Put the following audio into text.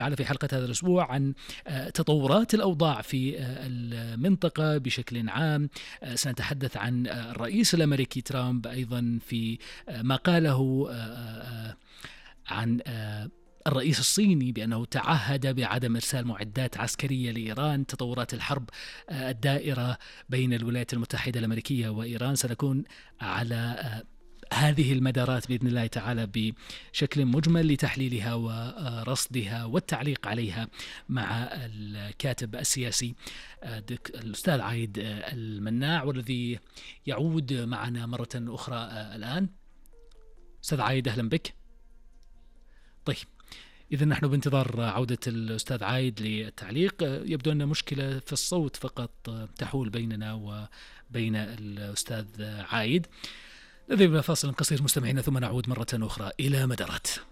في حلقة هذا الأسبوع عن تطورات الأوضاع في المنطقة بشكل عام. سنتحدث عن الرئيس الأمريكي ترامب أيضا في ما قاله عن الرئيس الصيني بأنه تعهد بعدم إرسال معدات عسكرية لإيران. تطورات الحرب الدائرة بين الولايات المتحدة الأمريكية وإيران سنكون على هذه المدارات بإذن الله تعالى بشكل مجمل لتحليلها ورصدها والتعليق عليها مع الكاتب السياسي الأستاذ عايد المناع، والذي يعود معنا مرة أخرى الآن. أستاذ عايد أهلا بك. طيب، إذا نحن بانتظار عودة الأستاذ عايد للتعليق. يبدو أن مشكلة في الصوت فقط تحول بيننا وبين الأستاذ عايد. نذهب إلى فاصل قصير مستمعينا، ثم نعود مرة أخرى إلى مدارات.